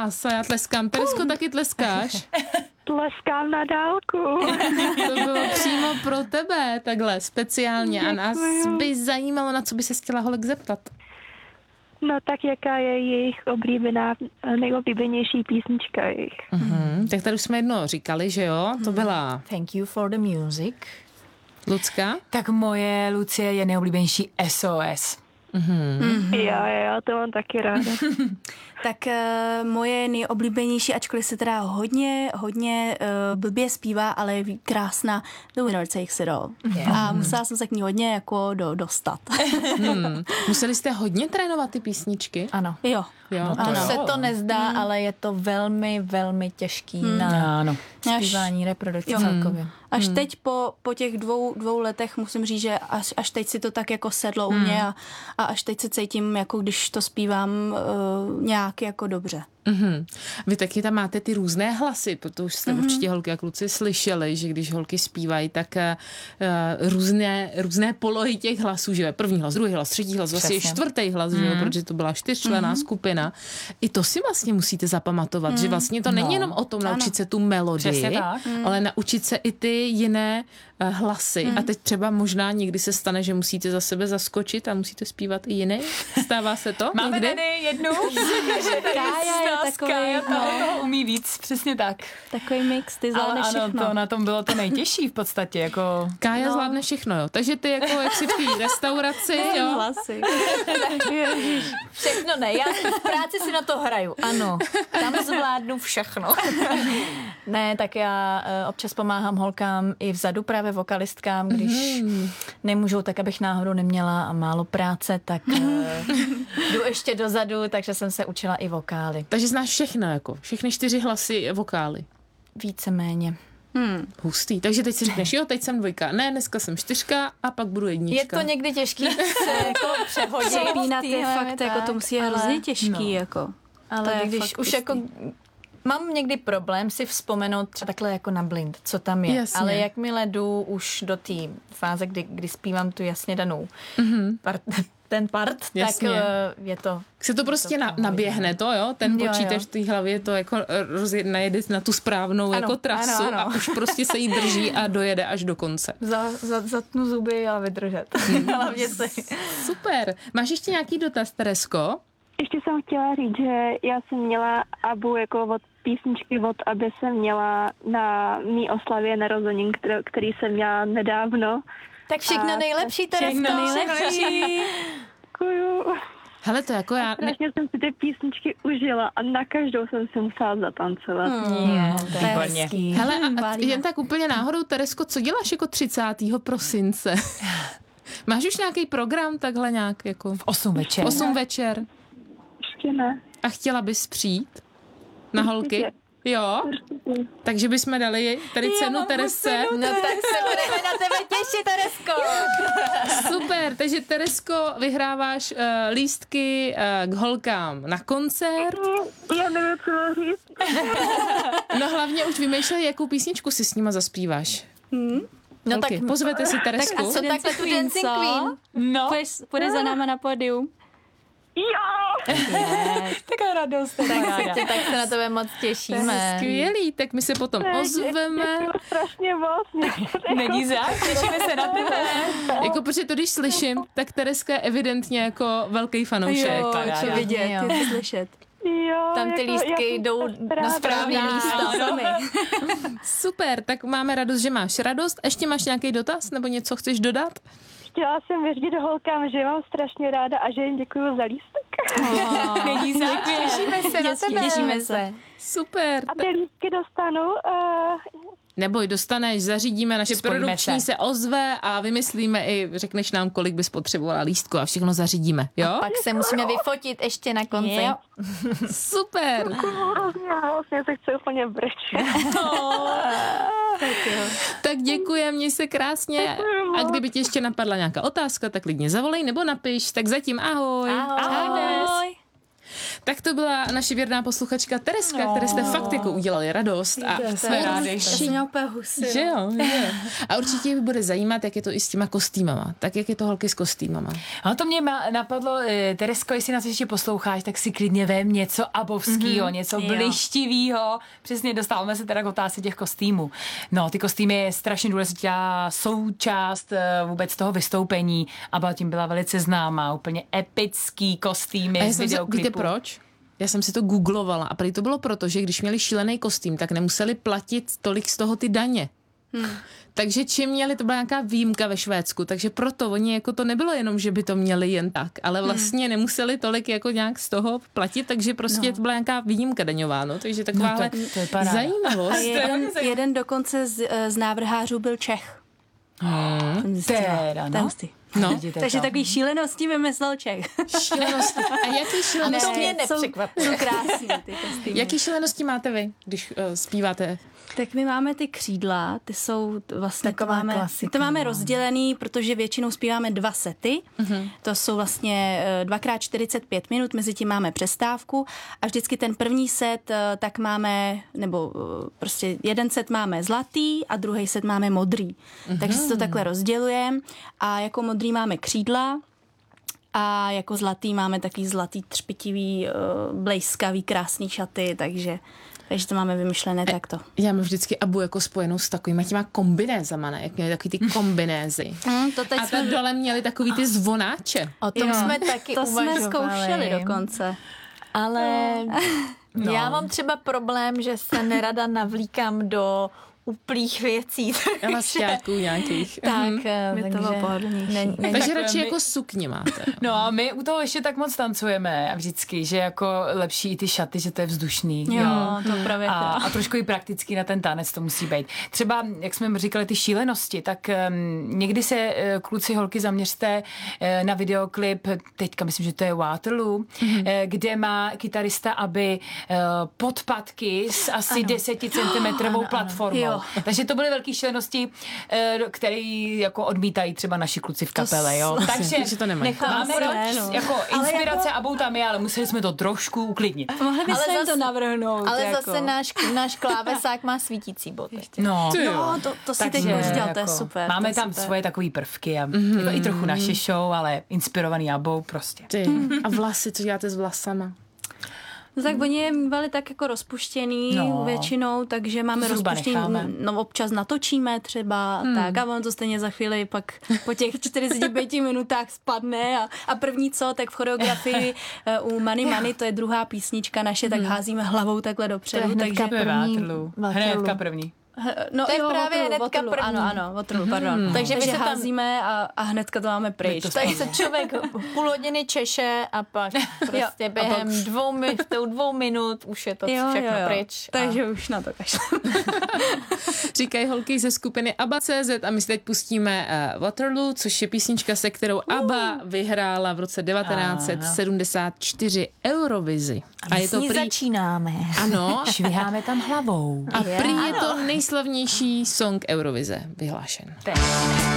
krása, já tleskám. Teresko, taky tleskáš? Tleskám na dálku. To bylo přímo pro tebe, takhle, speciálně. A nás by zajímalo, na co by se chtěla holek zeptat. No tak jaká je jejich nejoblíbenější písnička jejich? Tak tady už jsme jedno říkali, že jo? To byla Thank you for the music. Lucka. Tak moje Lucie je nejoblíbenější SOS. Jo, to mám taky ráda. Tak moje nejoblíbenější, ačkoliv se teda hodně blbě zpívá, ale je krásná, The Winner Takes It All. A musela jsem se k ní hodně jako dostat. Museli jste hodně trénovat ty písničky? Ano. Jo. Ano. Se to nezdá, ale je to velmi, velmi těžký na zpívání, reprodukci celkově. Až teď po těch dvou letech musím říct, že až teď si to tak jako sedlo u mě a až teď se cítím, jako když to zpívám nějak jako dobře. Vy taky tam máte ty různé hlasy, protože už jste určitě holky a kluci slyšeli, že když holky zpívají, tak různé polohy těch hlasů, že první hlas, druhý hlas, třetí hlas, vlastně čtvrtý hlas, že jo, protože to byla 4členná skupina. I to si vlastně musíte zapamatovat, že vlastně to není jenom o tom naučit se tu melodii, ale naučit se i ty jiné hlasy. A teď třeba možná někdy se stane, že musíte za sebe zaskočit a musíte zpívat i jiný. Stává se to? Máme někde? tady jednu. Kája je takový, toho umí víc, přesně tak. Takový mix, ty zvládneš Ale ano, všechno. to na tom bylo to nejtěžší v podstatě. Jako... Kája zvládne všechno, jo. Takže ty jako jak si v té restauraci, jo. Hlasy. Všechno ne, já v práci si na to hraju, ano. Tam zvládnu všechno. Ne, tak já občas pomáhám holkám i vzadu právě vokalistkám, když nemůžou, tak abych náhodou neměla a málo práce, tak jdu ještě dozadu, takže jsem se učila i vokály. Takže znáš všechno, jako všechny 4 hlasy vokály. Víceméně. Hustý. Takže teď si řekneš, jo, teď jsem 2, ne, dneska jsem 4 a pak budu 1. Je to někdy těžký se jako přehodit. Přepínat je fakt, jako to musí být hrozně těžký, jako. Ale když už jako mám někdy problém si vzpomenout třeba takhle jako na blind, co tam je. Jasně. Ale jakmile jdu už do té fáze, kdy zpívám tu jasně danou ten part, Jasně. tak je to... Se to prostě naběhne to, jo? Ten počítač v té hlavě to jako najede na tu správnou jako trasu a už prostě se jí drží a dojede až do konce. Zatnu zuby a vydržet. Hlavně si. Super. Máš ještě nějaký dotaz, Teresko? Ještě jsem chtěla říct, že já jsem měla Abu jako od písničky od Aby jsem měla na mý oslavě narozenin, který jsem měla nedávno. Tak všechno nejlepší, Teresko. Všechno nejlepší. Děkuju. Hele, to jako já... Strašně jsem si ty písničky užila a na každou jsem si musela zatancovat. Výborně. Hele, a jen tak úplně náhodou, Teresko, co děláš jako 30. prosince? Máš už nějaký program takhle nějak jako... V 8 večer. 8 večer. Ještě ne. A chtěla bys přijít na holky? Jo? Takže bychom dali tady cenu Teresce. No tak se budeme na tebe těšit, Teresko. Super, takže Teresko, vyhráváš lístky k holkám na koncert. Já nevím, co mám říct. No hlavně už vymýšlej, jakou písničku si s nima zaspíváš. No Holky, pozvete si Teresku. Tak a co takhle tu Dancing Queen? No, Půjde za náma na pódium. Jo! taková radost. Tak se na tebe moc těšíme. Skvělý, tak my se potom ozveme. Děkuju strašně moc. Není zač, těšíme se na tebe. Jako protože to, když slyším, tak Tereska je evidentně jako velký fanoušek. Jo, paráda. co vidět, Jo. je to slyšet. Jo, Tam ty lístky jdou na správné místa. Super, tak máme radost, že máš radost. Ještě máš nějaký dotaz nebo něco chceš dodat? Chtěla jsem vyřídit holkám, že je mám strašně ráda a že jim děkuju za lístek. Není zač, těšíme se na tebe. Těšíme se. Super. A ty lístky dostanu. Neboj, dostaneš, zařídíme, naše Spojíme produkční se ozve a vymyslíme i, řekneš nám, kolik bys potřebovala lístku a všechno zařídíme, jo? Pak se musíme vyfotit ještě na konci. Jo. Super. Hrozně, vlastně se chci úplně brečet. Tak děkujem, měj se krásně. A kdyby ti ještě napadla nějaká otázka, tak klidně zavolej nebo napiš. Tak zatím ahoj. Ahoj. Tak Tak to byla naše věrná posluchačka Tereska, které jste fakt jako udělali radost. A jsme rádi. Že jo. A určitě mi bude zajímat, jak je to i s těma kostýmama. Tak jak je to holky s kostýmama. No to mě napadlo, Teresko, jestli nás ještě posloucháš, tak si klidně vem něco abovskýho, něco blištivýho. Přesně, dostáváme se teda k otázce těch kostýmů. No, ty kostýmy je strašně důležitá součást vůbec toho vystoupení. ABBA tím byla velice známá, úplně epický kostýmy z videoklipu. Víte proč? Já jsem si to googlovala a prý to bylo proto, že když měli šílený kostým, tak nemuseli platit tolik z toho ty daně. Takže čím měli, to byla nějaká výjimka ve Švédsku, takže proto oni jako to nebylo jenom, že by to měli jen tak, ale vlastně nemuseli tolik jako nějak z toho platit, takže prostě to byla nějaká výjimka daňová, no, takže takováhle zajímavost. A jeden dokonce z návrhářů byl Čech. Teda, no. No, takže takový šílenosti vymyslel Čech. Šílenosti. A jaký šílenosti? To mě nepřekvapuje. Jsou krásný ty kostýmy. Jaký šílenosti máte vy, když zpíváte? Tak my máme ty křídla, ty jsou vlastně, taková klasika, to máme rozdělený, protože většinou zpíváme 2 sety, to jsou vlastně 2x45 minut, mezi tím máme přestávku a vždycky ten první set tak máme, nebo prostě jeden set máme zlatý a druhý set máme modrý, takže si to takhle rozdělujeme a jako modrý máme křídla, a jako zlatý máme takový zlatý třpitivý, blejskavý, krásný šaty, takže to máme vymyšlené takto. Já mám vždycky ABBU jako spojenou s takovýma těma kombinézama, ne? Jak měli takový ty kombinézy. A tam dole měli takový ty zvonáče. O tom jsme taky to uvažovali. jsme zkoušeli dokonce. Ale já mám třeba problém, že se nerada navlíkám do uplých věcí. Elastáků nějakých. Tak, mi to bylo pohodlnější. Takže radši jako sukně máte. No a my u toho ještě tak moc tancujeme vždycky, že jako lepší i ty šaty, že to je vzdušný. Jo, to právě. A trošku i praktický na ten tanec to musí být. Třeba, jak jsme říkali, ty šílenosti, tak někdy se kluci, holky zaměřte na videoklip, teďka myslím, že to je Waterloo, kde má kytarista ABBY podpatky s asi 10 centimetrovou platformou. Jo. Takže to byly velké šílenosti, které jako odmítají třeba naši kluci v kapele. Jo. Takže to máme jako inspirace ABBA tam je, ale museli jsme to trošku uklidnit. Mohli bychom to navrhnout. Ale jako. Zase náš klávesák má svítící boty. No, to si teď už dělal, to je super. Máme tam svoje takové prvky a jako i trochu naše show, ale inspirovaný ABBou prostě. A vlasy, co děláte s vlasama? No tak oni je mývali tak jako rozpuštěný většinou, takže máme rozpuštěný, no občas natočíme třeba, tak a ono to stejně za chvíli pak po těch 45 minutách spadne a první co, tak v choreografii u Money Money, to je druhá písnička naše, tak házíme hlavou takhle dopředu. Takže hnedka první. No to je právě hnedka první. Ano, Waterloo, pardon. Takže my se házíme a hnedka to máme pryč. Tak se člověk půl hodiny češe a pak prostě během 2 minut už je to všechno pryč. Takže už na to kašlem. Říkají holky ze skupiny ABBA.cz a my si teď pustíme Waterloo, což je písnička, se kterou ABBA vyhrála v roce 1974 Eurovizi. A je to začínáme. Ano. Šviháme tam hlavou. A prý je to nejslavnější song Eurovize vyhlášen.